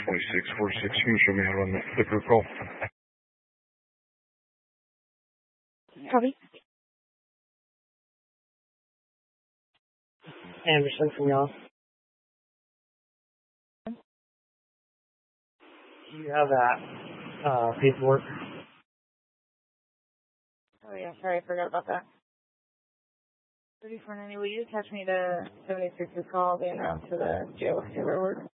2646. Can you show me how to run that flicker call? Copy. Anderson from y'all. Do you have that paperwork? Oh yeah, sorry, I forgot about that. 3490, will you attach me to 76's call being around to the jail paperwork?